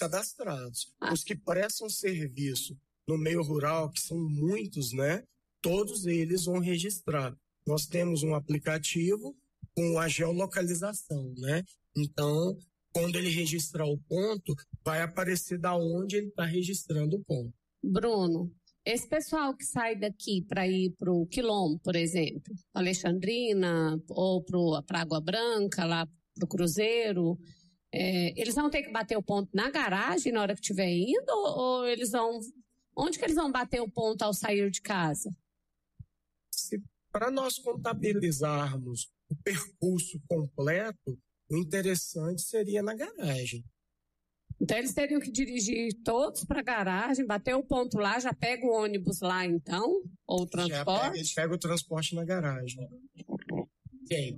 cadastrados. Os que prestam serviço no meio rural, que são muitos, né? Todos eles vão registrar. Nós temos um aplicativo com a geolocalização, né? Então, quando ele registrar o ponto, vai aparecer da onde ele está registrando o ponto. Bruno, esse pessoal que sai daqui para ir para o Quilombo, por exemplo, Alexandrina ou para Água Branca, lá para o Cruzeiro, eles vão ter que bater o ponto na garagem na hora que estiver indo ou eles vão... Onde que eles vão bater o ponto ao sair de casa? Para nós contabilizarmos o percurso completo, o interessante seria na garagem. Então eles teriam que dirigir todos para a garagem, bater o ponto lá, já pega o ônibus lá então? Ou o transporte? Eles pegam o transporte na garagem. Quem?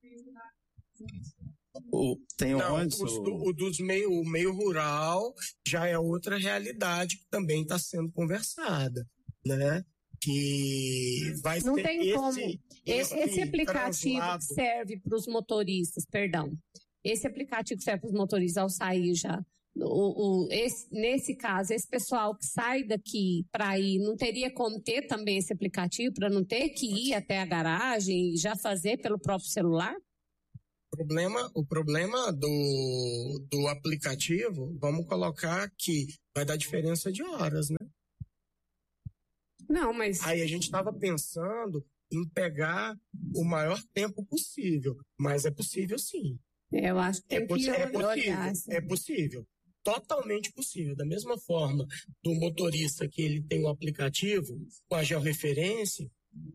Tem Não, ônibus? O meio rural já é outra realidade que também está sendo conversada, né? Que vai não ter tem como. Esse aplicativo translado. que serve para os motoristas, esse aplicativo que serve para os motoristas ao sair já, nesse caso, esse pessoal que sai daqui para ir, não teria como ter também esse aplicativo para não ter que ir até a garagem e já fazer pelo próprio celular? O problema do aplicativo, vamos colocar que vai dar diferença de horas, né? Não, mas... Aí a gente estava pensando em pegar o maior tempo possível, mas é possível sim. Eu acho que tem que olhar. É possível, totalmente possível. Da mesma forma do motorista que ele tem um aplicativo com a georreferência,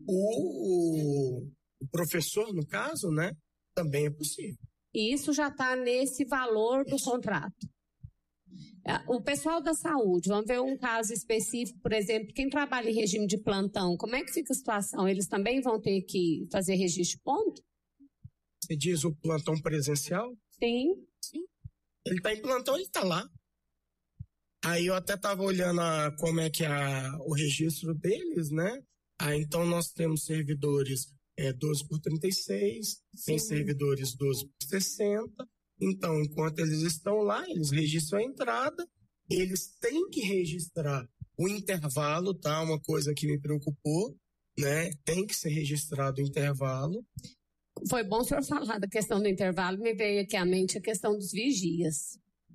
o professor, no caso, né, também é possível. E isso já está nesse valor do contrato. O pessoal da saúde, vamos ver um caso específico, por exemplo, quem trabalha em regime de plantão, como é que fica a situação? Eles também vão ter que fazer registro de ponto? Você diz o plantão presencial? Sim. Ele está em plantão, ele está lá. Aí eu até estava olhando como é que é o registro deles, né? Então nós temos servidores 12 por 36, tem servidores 12 por 60. Então, enquanto eles estão lá, eles registram a entrada, eles têm que registrar o intervalo, tá? Uma coisa que me preocupou, né? Tem que ser registrado o intervalo. Foi bom o senhor falar da questão do intervalo, me veio aqui à mente a questão dos vigias.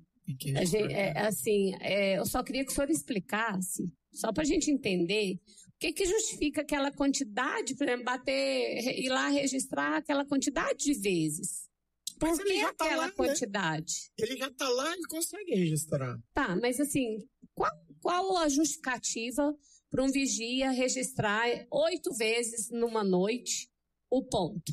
Eu só queria que o senhor explicasse, só para a gente entender, o que justifica aquela quantidade, por exemplo, ir lá registrar aquela quantidade de vezes. Por que aquela quantidade? Né? Ele já está lá, ele consegue registrar. Tá, mas assim, qual a justificativa para um vigia registrar 8 vezes numa noite o ponto?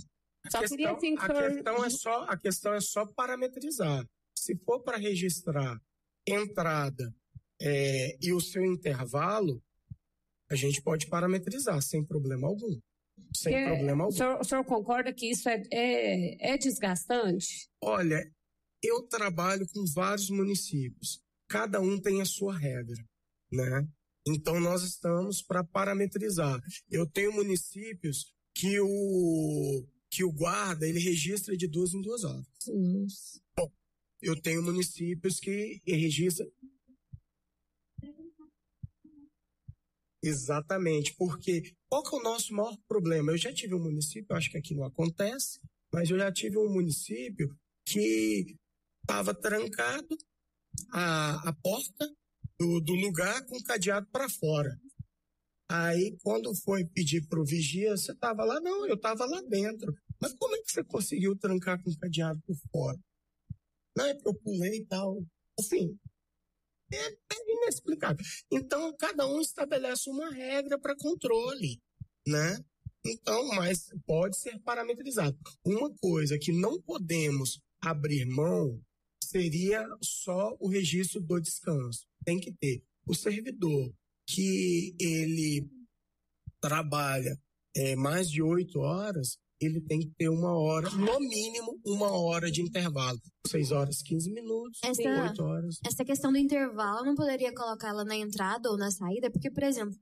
A questão é só parametrizar. Se for para registrar entrada e o seu intervalo, a gente pode parametrizar sem problema algum. O senhor concorda que isso é desgastante? Olha, eu trabalho com vários municípios. Cada um tem a sua regra, né? Então nós estamos para parametrizar. Eu tenho municípios que o guarda, ele registra de 2 em 2 horas. Bom, eu tenho municípios que registram... Exatamente, porque qual que é o nosso maior problema? Eu já tive um município, acho que aqui não acontece, mas eu já tive um município que estava trancado a porta do lugar com o cadeado para fora. Aí, quando foi pedir para o vigia, você estava lá? Não, eu estava lá dentro. Mas como é que você conseguiu trancar com o cadeado por fora? Não, é porque eu pulei e tal. Assim, é inexplicável. Então, cada um estabelece uma regra para controle, né? Então, mas pode ser parametrizado. Uma coisa que não podemos abrir mão seria só o registro do descanso. Tem que ter. O servidor que ele trabalha mais de 8 horas, ele tem que ter 1 hora, no mínimo 1 hora de intervalo. 6 horas, 15 minutos, 8 horas. Essa questão do intervalo, não poderia colocá-la na entrada ou na saída? Porque, por exemplo,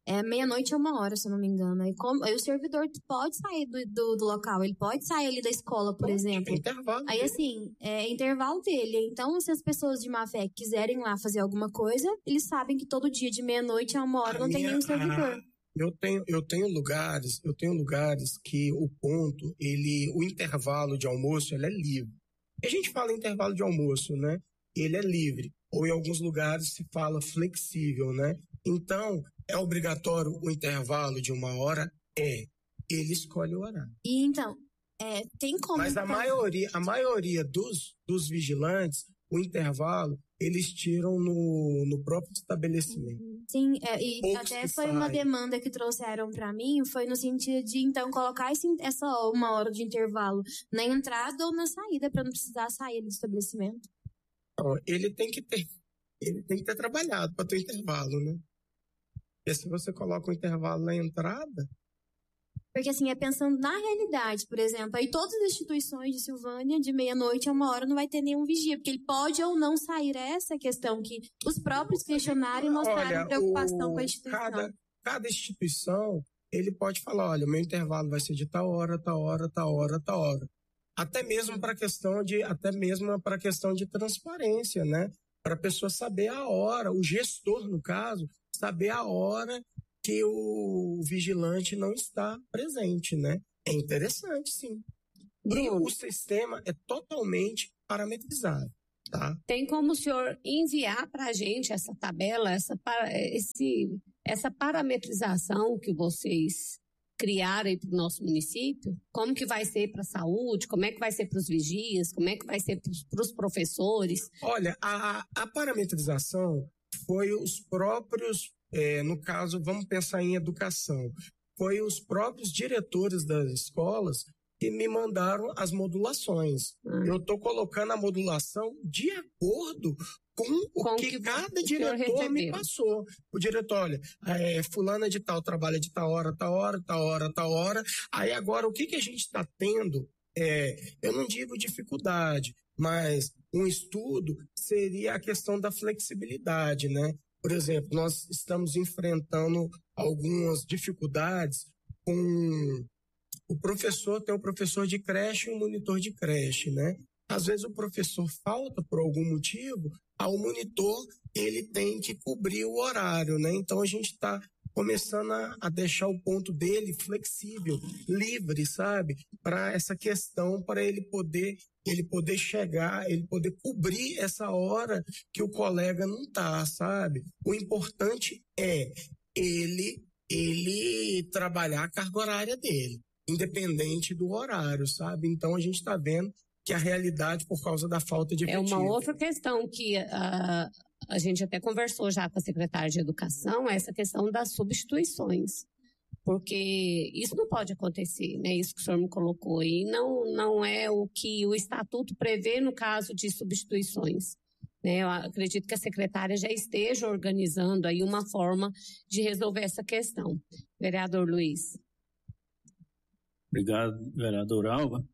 meia-noite a 1h, se eu não me engano. Aí o servidor pode sair do local, ele pode sair ali da escola, por exemplo. Intervalo aí, assim, é intervalo dele. Então, se as pessoas de má fé quiserem lá fazer alguma coisa, eles sabem que todo dia, de meia-noite a 1h, não tem nenhum servidor. Eu tenho lugares que o ponto, o intervalo de almoço, ele é livre. E a gente fala intervalo de almoço, né? Ele é livre. Ou em alguns lugares se fala flexível, né? Então, é obrigatório o intervalo de 1h? Ele escolhe o horário. E então, tem como... Mas a maioria dos vigilantes, o intervalo, eles tiram no próprio estabelecimento. Sim, e poucos até foi uma demanda que trouxeram para mim, foi no sentido de, então, colocar essa 1h de intervalo na entrada ou na saída, para não precisar sair do estabelecimento. Então, ele tem que ter trabalhado para ter intervalo, né? E se você coloca o intervalo na entrada... Porque, assim, pensando na realidade, por exemplo, aí todas as instituições de Silvânia, de meia-noite a 1h, não vai ter nenhum vigia, porque ele pode ou não sair. Essa questão que os próprios questionaram e mostraram preocupação com a instituição. Cada instituição, ele pode falar, olha, o meu intervalo vai ser de tal hora, tal hora, tal hora, tal hora. Até mesmo para a questão de transparência, né? Para a pessoa saber a hora, o gestor, no caso, saber a hora que o vigilante não está presente, né? É interessante, sim. E o sistema é totalmente parametrizado, tá? Tem como o senhor enviar para a gente essa tabela, essa parametrização que vocês criaram aí para o nosso município? Como que vai ser para a saúde? Como é que vai ser para os vigias? Como é que vai ser para os professores? Olha, a parametrização foi os próprios... no caso, vamos pensar em educação. Foi os próprios diretores das escolas que me mandaram as modulações. Eu estou colocando a modulação de acordo com o que cada diretor me passou. O diretor, olha, fulana de tal trabalha de tal hora, tal hora, tal hora, tal hora. Aí agora, o que a gente está tendo, eu não digo dificuldade, mas um estudo seria a questão da flexibilidade, né? Por exemplo, nós estamos enfrentando algumas dificuldades com o professor, tem um professor de creche e um monitor de creche, né? Às vezes o professor falta por algum motivo, o monitor ele tem que cobrir o horário, né? Então a gente está começando a deixar o ponto dele flexível, livre, sabe? Para essa questão, para ele poder chegar, ele poder cobrir essa hora que o colega não está, sabe? O importante é ele trabalhar a carga horária dele, independente do horário, sabe? Então a gente está vendo que a realidade, por causa da falta de efetivo. É uma outra questão que a gente até conversou já com a secretária de Educação, essa questão das substituições. Porque isso não pode acontecer, né? Isso que o senhor me colocou aí não é o que o estatuto prevê no caso de substituições. Né? Eu acredito que a secretária já esteja organizando aí uma forma de resolver essa questão. Vereador Luiz. Obrigado, vereador Alva.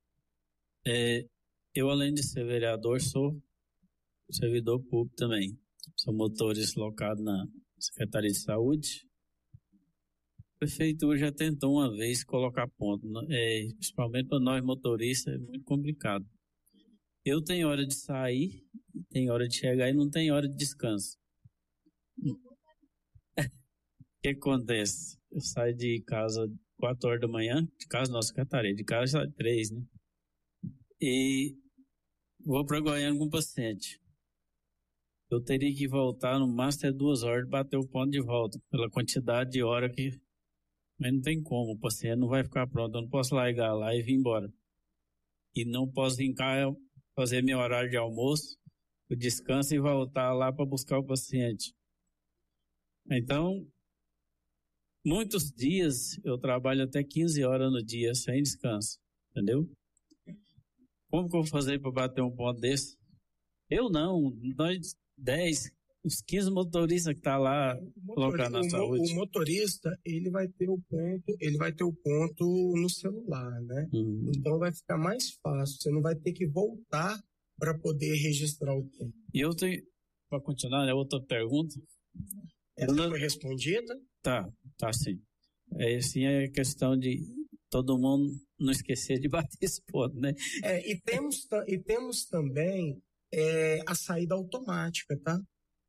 Eu, além de ser vereador, sou servidor público também. Sou motorista locado na Secretaria de Saúde. A prefeitura já tentou uma vez colocar ponto, principalmente para nós motoristas, é muito complicado. Eu tenho hora de sair, tenho hora de chegar e não tenho hora de descanso. O que acontece? Eu saio de casa 4 horas da manhã, de casa da nossa secretaria, de casa sai 3, né? E vou para Goiânia com o paciente. Eu teria que voltar no máximo 2 horas de bater o ponto de volta, pela quantidade de hora que... Mas não tem como, o paciente não vai ficar pronto, eu não posso largar lá e vir embora. E não posso vir cá fazer meu horário de almoço, o descanso e voltar lá para buscar o paciente. Então, muitos dias eu trabalho até 15 horas no dia, sem descanso, entendeu? Como que eu vou fazer para bater um ponto desse? Eu não, nós 10, os 15 motoristas que tá lá colocando na saúde. O motorista, ele vai ter o ponto no celular, né? Então vai ficar mais fácil, você não vai ter que voltar para poder registrar o ponto. E eu tenho, para continuar, outra pergunta. Essa foi respondida? Tá sim. Assim é questão de todo mundo não esquecer de bater esse ponto, né? E temos também a saída automática, tá?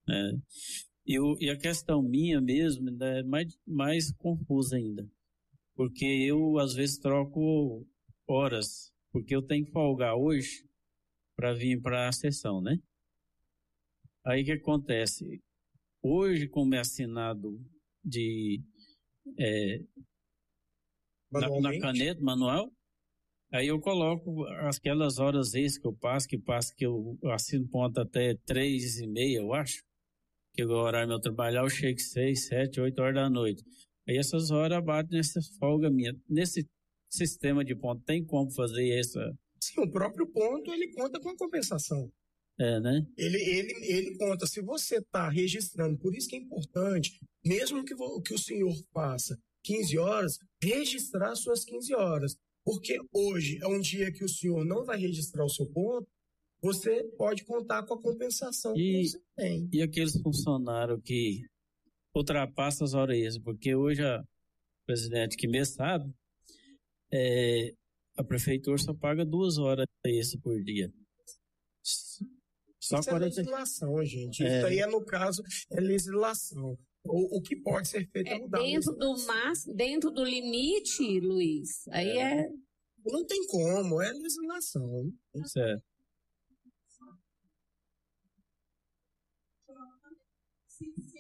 E a questão minha mesmo é mais confusa ainda. Porque eu, às vezes, troco horas. Porque eu tenho que folgar hoje para vir para a sessão, né? Aí o que acontece? Hoje, como é assinado na caneta, manual, aí eu coloco aquelas horas extras que eu assino ponto até 3h30, eu acho. Que o horário meu trabalhar, eu chego 6, 7, 8 horas da noite. Aí essas horas batem nessa folga minha. Nesse sistema de ponto, tem como fazer essa... Sim, o próprio ponto, ele conta com a compensação. Né? Ele conta, se você está registrando, por isso que é importante, mesmo que o senhor faça 15 horas, registrar suas 15 horas. Porque hoje é um dia que o senhor não vai registrar o seu ponto, você pode contar com a compensação que você tem. E aqueles funcionários que ultrapassam as horas extras, porque hoje a presidente que me sabe, a prefeitura só paga 2 horas extras por dia. Só 40... é legislação, gente. Isso aí no caso, é legislação. O que pode ser feito é mudar. Dentro do limite, Luiz, aí não tem como, é legislação. Certo. Sim.